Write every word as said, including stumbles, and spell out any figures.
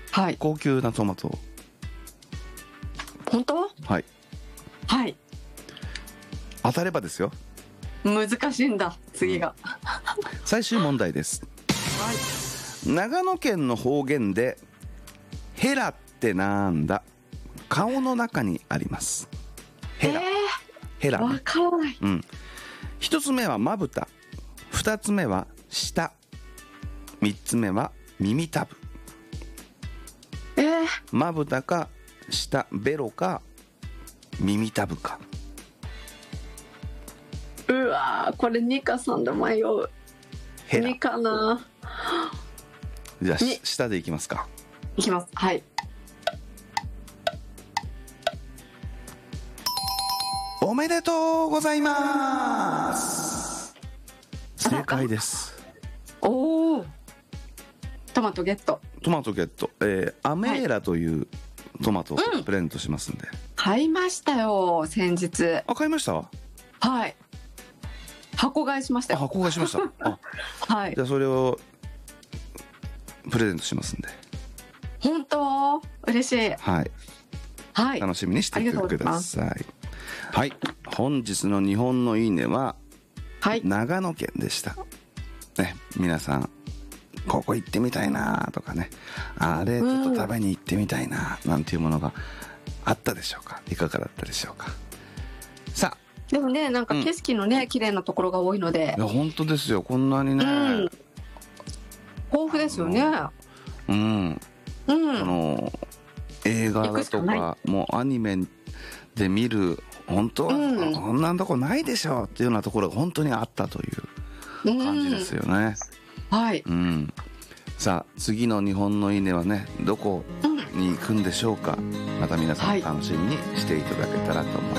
はい。 高級なトマト。 本当？ はい。 はい。 当たればですよ。 難しいんだ、次が。 最終問題です。 はい。 長野県の方言でヘラってなんだ？顔の中にあります。ヘラ、 えヘラ、 ー、わね、 からない。 うん。一つ目はまぶた、二つ目は舌、三つ目は耳たぶ。 えー、 まぶたか舌、ベロか耳たぶか。 うわー、これにかさんで迷う。 ヘラ。 にかな。 じゃあに舌でいきますか。 いきます。はい。 おめでとうございます。正解です。 おお。トマトゲット。 トマトゲット、えー、アメーラというトマトをうんプレゼントしますんで、 買いましたよ、先日。 あ、買いました？ はい。箱買いしましたあ、 よ。 箱買いしました。あ、 はいじゃ。あそれをプレゼントしますんで、 本当嬉しい。 はい、 はい。 楽しみにしていてください。はい、本日の日本のいいねははい。 長野県でした。ね、皆さんここ行ってみたいなとかね、あれちょっと食べに行ってみたいななんていうものがあったでしょうか？いかがだったでしょうか？さあ、 でもね、なんか景色のね、綺麗なところが多いのでい。や本当ですよ、こんなにね、 うん。豊富ですよね。 うん、 うあん。 の映画だとかもうアニメで見る本当は、 うん、 こんなとこないでしょっていうようなところが本当にあったという感じですよね。 うん、はい、 うん、さあ次の日本のいいねはね、どこに行くんでしょうか？また皆さん楽しみにしていただけたらと思い